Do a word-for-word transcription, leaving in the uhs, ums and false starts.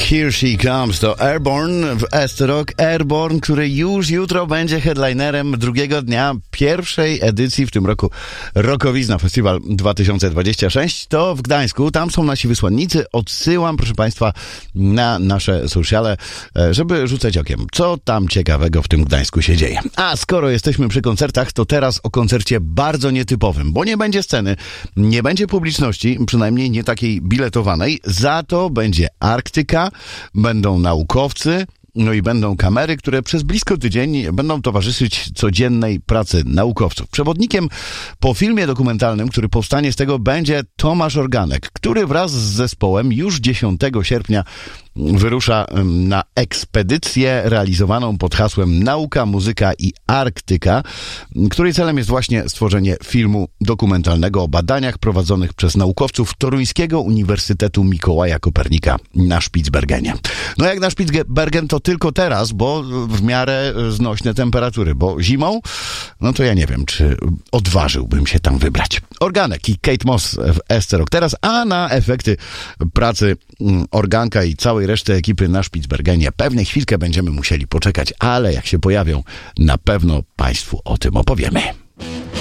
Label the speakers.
Speaker 1: Here She Comes to Airborne w Estrok. Airborne, który już jutro będzie headlinerem drugiego dnia pierwszej edycji w tym roku Rockowizna Festiwal dwa tysiące dwudziesty szósty. To w Gdańsku. Tam są nasi wysłannicy. Odsyłam, proszę Państwa, na nasze sociale, żeby rzucać okiem, co tam ciekawego w tym Gdańsku się dzieje. A skoro jesteśmy przy koncertach, to teraz o koncercie bardzo nietypowym, bo nie będzie sceny, nie będzie publiczności, przynajmniej nie takiej biletowanej, za to będzie Arktyka, będą naukowcy, no i będą kamery, które przez blisko tydzień będą towarzyszyć codziennej pracy naukowców. Przewodnikiem po filmie dokumentalnym, który powstanie z tego, będzie Tomasz Organek, który wraz z zespołem już dziesiątego sierpnia wyrusza na ekspedycję realizowaną pod hasłem Nauka, Muzyka i Arktyka, której celem jest właśnie stworzenie filmu dokumentalnego o badaniach prowadzonych przez naukowców Toruńskiego Uniwersytetu Mikołaja Kopernika na Spitsbergenie. No jak na Spitsbergen to tylko teraz, bo w miarę znośne temperatury, bo zimą, no to ja nie wiem, czy odważyłbym się tam wybrać. Organek i Kate Moss w Esterok teraz, a na efekty pracy Organka i całej reszty ekipy na Spitsbergenie pewnie chwilkę będziemy musieli poczekać, ale jak się pojawią, na pewno Państwu o tym opowiemy.